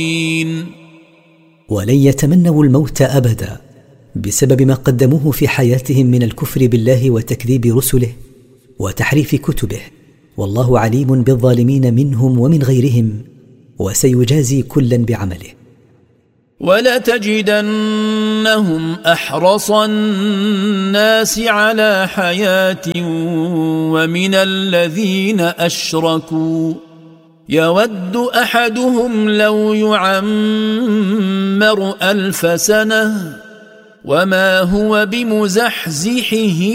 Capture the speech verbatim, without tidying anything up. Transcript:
ولن يتمنوا الموت أبدا بسبب ما قدموه في حياتهم من الكفر بالله وتكذيب رسله وتحريف كتبه، والله عليم بالظالمين منهم ومن غيرهم، وسيجازي كلا بعمله. ولتجدنهم أحرص الناس على حياة ومن الذين أشركوا يود أحدهم لو يعمر ألف سنة وما هو بمزحزحه